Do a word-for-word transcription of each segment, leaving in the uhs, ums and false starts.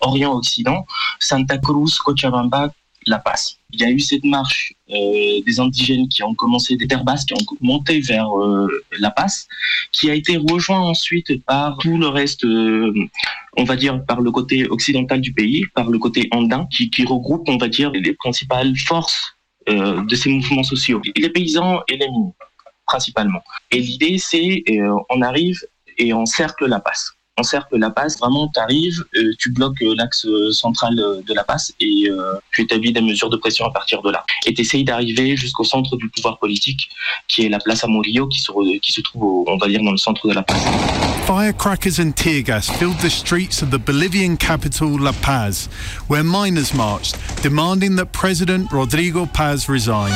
Orient-Occident, Santa Cruz, Cochabamba, La Paz. Il y a eu cette marche euh, des indigènes qui ont commencé des terres basses, qui ont monté vers euh, La Paz, qui a été rejoint ensuite par tout le reste, euh, on va dire par le côté occidental du pays, par le côté andin, qui, qui regroupe, on va dire, les principales forces euh, de ces mouvements sociaux, les paysans et les mines, principalement. Et l'idée, c'est euh, on arrive et on cercle La Paz. On cercle La Paz, vraiment, tu arrives, euh, tu bloques euh, l'axe euh, central euh, de La Paz et euh, tu établis des mesures de pression à partir de là. Et tu essayes d'arriver jusqu'au centre du pouvoir politique, qui est la Place Amorillo, qui se, re, qui se trouve, au, on va dire, dans le centre de La Paz. Firecrackers and tear gas filled the streets of the Bolivian capital, La Paz, where miners marched, demanding that President Rodrigo Paz resign.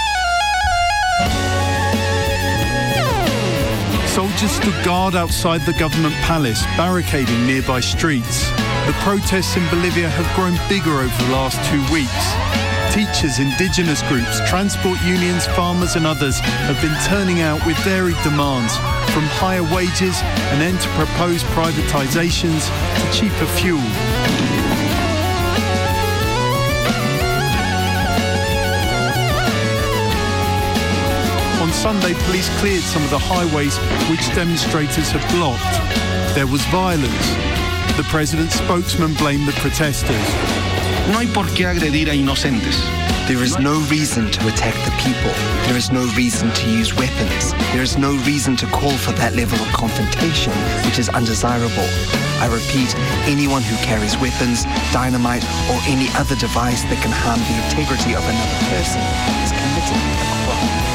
Soldiers stood guard outside the government palace, barricading nearby streets. The protests in Bolivia have grown bigger over the last two weeks. Teachers, indigenous groups, transport unions, farmers and others have been turning out with varied demands, from higher wages and end to proposed privatisations to cheaper fuel. On Sunday, police cleared some of the highways which demonstrators had blocked. There was violence. The president's spokesman blamed the protesters. No hay por qué agredir a inocentes. There is no reason to attack the people. There is no reason to use weapons. There is no reason to call for that level of confrontation, which is undesirable. I repeat, anyone who carries weapons, dynamite, or any other device that can harm the integrity of another person is committing a crime.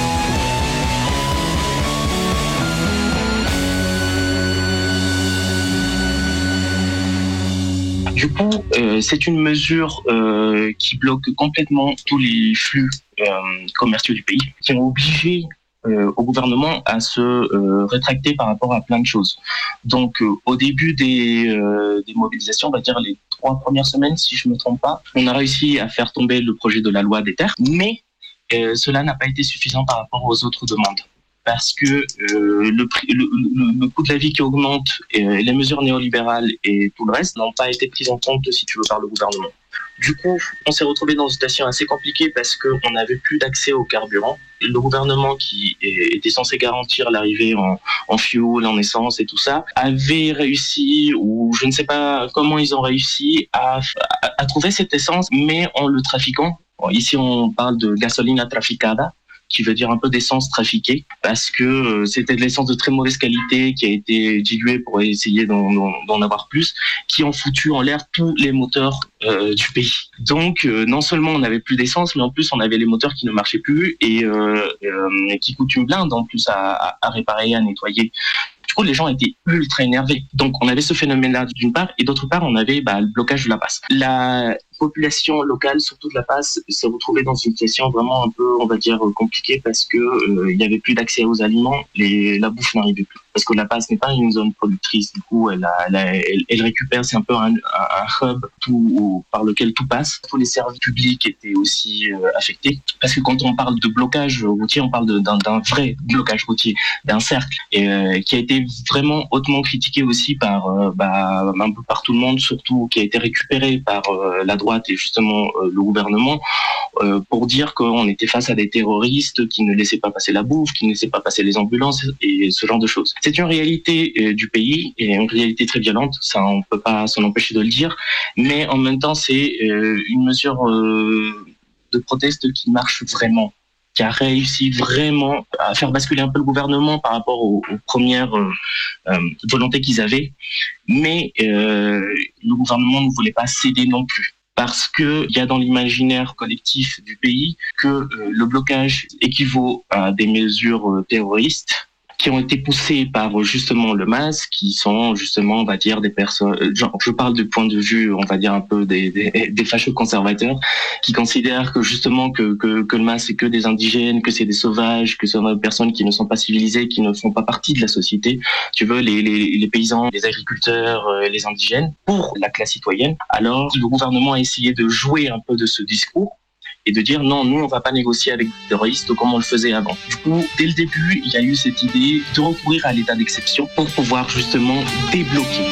Du coup, euh, c'est une mesure euh, qui bloque complètement tous les flux euh, commerciaux du pays, qui ont obligé euh, au gouvernement à se euh, rétracter par rapport à plein de choses. Donc, euh, au début des, euh, des mobilisations, on va dire les trois premières semaines, si je ne me trompe pas, on a réussi à faire tomber le projet de la loi des terres, mais euh, cela n'a pas été suffisant par rapport aux autres demandes. Parce que euh, le, prix, le, le, le coût de la vie qui augmente, et les mesures néolibérales et tout le reste n'ont pas été prises en compte, si tu veux, par le gouvernement. Du coup, on s'est retrouvé dans une situation assez compliquée parce qu'on n'avait plus d'accès au carburant. Le gouvernement, qui était censé garantir l'arrivée en, en fuel, en essence et tout ça, avait réussi, ou je ne sais pas comment ils ont réussi, à, à, à trouver cette essence, mais en le trafiquant. Bon, ici, on parle de gasolina traficada, qui veut dire un peu d'essence trafiquée, parce que euh, c'était de l'essence de très mauvaise qualité qui a été diluée pour essayer d'en, d'en, d'en avoir plus, qui ont foutu en l'air tous les moteurs euh, du pays. Donc, euh, non seulement on n'avait plus d'essence, mais en plus on avait les moteurs qui ne marchaient plus et euh, euh, qui coûtent une blinde en plus à, à, à réparer, à nettoyer. Du coup, les gens étaient ultra énervés. Donc, on avait ce phénomène-là d'une part, et d'autre part, on avait bah, le blocage de La Paz. La population locale, surtout de La Paz, s'est retrouvée dans une situation vraiment un peu, on va dire, compliquée parce que euh, il n'y avait plus d'accès aux aliments, les, la bouffe n'arrivait plus. Parce que La Paz n'est pas une zone productrice, du coup, elle, a, elle, a, elle, elle récupère, c'est un peu un, un hub tout, par lequel tout passe. Tous les services publics étaient aussi euh, affectés. Parce que quand on parle de blocage routier, on parle de, d'un, d'un vrai blocage routier, d'un cercle, et, euh, qui a été vraiment hautement critiqué aussi par, euh, bah, un peu par tout le monde, surtout qui a été récupéré par euh, la droite et justement euh, le gouvernement, euh, pour dire qu'on était face à des terroristes qui ne laissaient pas passer la bouffe, qui ne laissaient pas passer les ambulances et ce genre de choses. C'est une réalité euh, du pays et une réalité très violente, ça on peut pas s'en empêcher de le dire, mais en même temps c'est euh, une mesure euh, de proteste qui marche vraiment, qui a réussi vraiment à faire basculer un peu le gouvernement par rapport aux, aux premières euh, euh, volontés qu'ils avaient, mais euh, le gouvernement ne voulait pas céder non plus. Parce qu'il y a dans l'imaginaire collectif du pays que euh, le blocage équivaut à des mesures euh, terroristes qui ont été poussées par justement le M A S, qui sont justement, on va dire, des personnes, genre, je parle du point de vue, on va dire un peu des, des, des fâcheux conservateurs, qui considèrent que justement que, que, que le M A S c'est que des indigènes, que c'est des sauvages, que ce sont des personnes qui ne sont pas civilisées, qui ne font pas partie de la société. Tu veux, les, les, les paysans, les agriculteurs, les indigènes, pour la classe citoyenne. Alors, le gouvernement a essayé de jouer un peu de ce discours et de dire non, nous on va pas négocier avec les terroristes comme on le faisait avant. Du coup, dès le début, il y a eu cette idée de recourir à l'état d'exception pour pouvoir justement débloquer